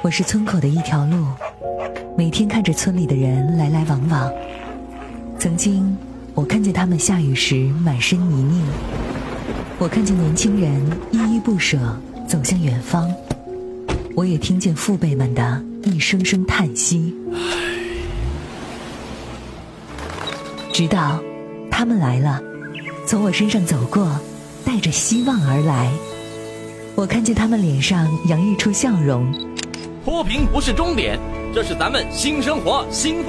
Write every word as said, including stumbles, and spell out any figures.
我是村口的一条路，每天看着村里的人来来往往。曾经我看见他们下雨时满身泥泞，我看见年轻人依依不舍走向远方，我也听见父辈们的一声声叹息。直到他们来了，从我身上走过，带着希望而来。我看见他们脸上洋溢出笑容。 脱贫不是终点，这是咱们新生活新